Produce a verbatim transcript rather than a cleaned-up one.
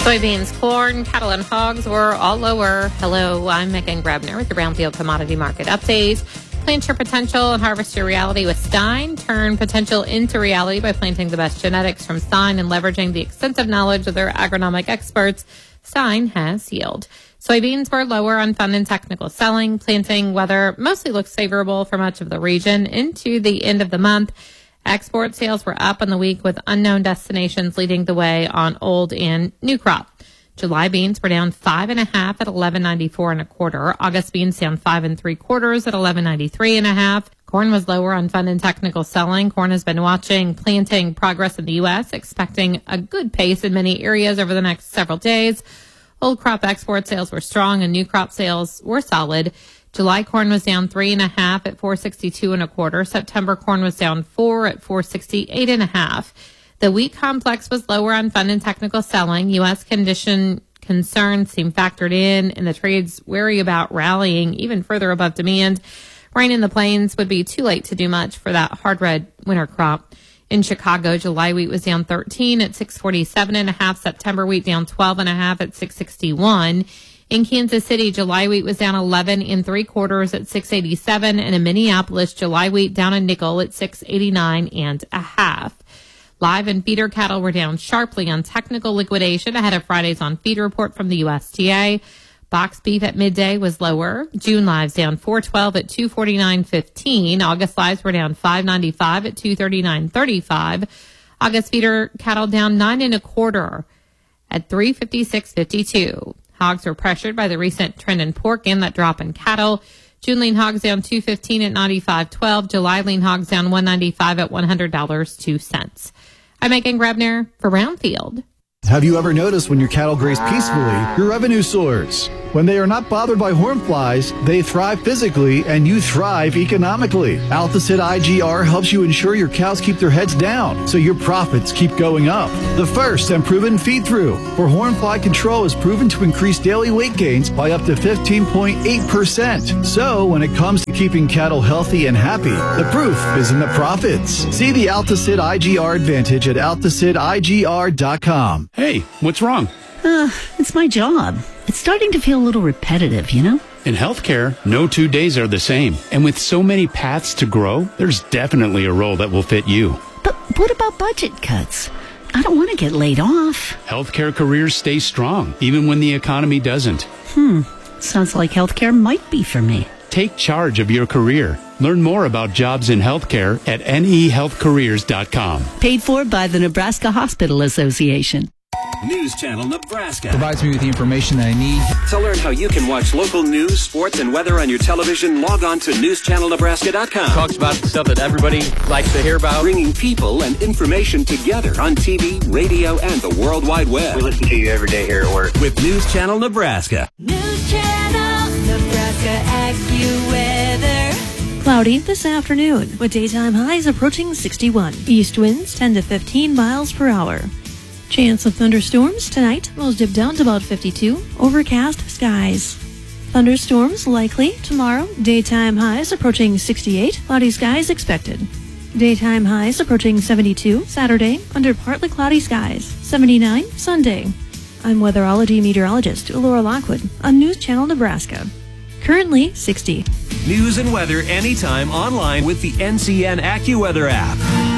Soybeans, corn, cattle, and hogs were all lower. Hello, I'm Megan Grebner with the Brownfield Commodity Market Update. Plant your potential and harvest your reality with Stine. Turn potential into reality by planting the best genetics from Stine and leveraging the extensive knowledge of their agronomic experts. Stine has yield. Soybeans were lower on fund and technical selling. Planting weather mostly looks favorable for much of the region into the end of the month. Export sales were up in the week with unknown destinations leading the way on old and new crop. July beans were down five and a half at eleven ninety-four and a quarter. August beans down five and three quarters at eleven ninety-three and a half. Corn was lower on fund and technical selling. Corn has been watching planting progress in the U S, expecting a good pace in many areas over the next several days. Old crop export sales were strong and new crop sales were solid. July corn was down three and a half at four sixty-two and a quarter. September corn was down four at four sixty-eight and a half. The wheat complex was lower on fund and technical selling. U S condition concerns seem factored in, and the trade's wary about rallying even further above demand. Rain in the plains would be too late to do much for that hard red winter crop. In Chicago, July wheat was down thirteen at six forty-seven and a half. September wheat down twelve and a half at six sixty-one. In Kansas City, July wheat was down eleven and three quarters at six eighty-seven, and in Minneapolis, July wheat down a nickel at six eighty-nine and a half. Live and feeder cattle were down sharply on technical liquidation ahead of Friday's on feed report from the U S D A. Box beef at midday was lower. June lives down four twelve at two forty-nine fifteen. August lives were down five ninety-five at two thirty-nine thirty-five. August feeder cattle down nine and a quarter at three fifty-six fifty-two. Hogs were pressured by the recent trend in pork and that drop in cattle. June lean hogs down two fifteen at ninety-five twelve. July lean hogs down one ninety-five at one hundred dollars and two cents. I'm Megan Grebner for Brownfield. Have you ever noticed when your cattle graze peacefully, your revenue soars? When they are not bothered by horn flies, they thrive physically and you thrive economically. Alticid I G R helps you ensure your cows keep their heads down so your profits keep going up. The first and proven feed-through for horn fly control is proven to increase daily weight gains by up to fifteen point eight percent. So when it comes to keeping cattle healthy and happy, the proof is in the profits. See the Alticid I G R advantage at alticid I G R dot com. Hey, what's wrong? Uh, it's my job. It's starting to feel a little repetitive, you know? In healthcare, no two days are the same. And with so many paths to grow, there's definitely a role that will fit you. But what about budget cuts? I don't want to get laid off. Healthcare careers stay strong, even when the economy doesn't. Hmm. Sounds like healthcare might be for me. Take charge of your career. Learn more about jobs in healthcare at N E health careers dot com. Paid for by the Nebraska Hospital Association. News Channel Nebraska provides me with the information that I need to learn how you can watch local news, sports, and weather on your television. Log on to news channel nebraska dot com. Talks about the stuff that everybody likes to hear about. Bringing people and information together on T V, radio, and the World Wide Web. We listen to you every day here at work. With News Channel Nebraska. News Channel Nebraska AccuWeather. Cloudy this afternoon with daytime highs approaching sixty-one. East winds ten to fifteen miles per hour. Chance of thunderstorms tonight, those dip down to about fifty-two. Overcast skies. Thunderstorms likely tomorrow. Daytime highs approaching sixty-eight. Cloudy skies expected. Daytime highs approaching seventy-two. Saturday, under partly cloudy skies. seventy-nine Sunday. I'm weatherology meteorologist Laura Lockwood on News Channel Nebraska. Currently sixty. News and weather anytime online with the N C N AccuWeather app.